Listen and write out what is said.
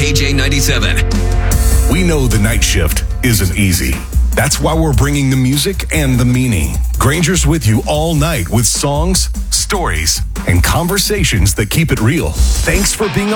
KJ97. We know the night shift isn't easy. That's why we're bringing the music and the meaning. Granger's with you all night with songs, stories, and conversations that keep it real. Thanks for being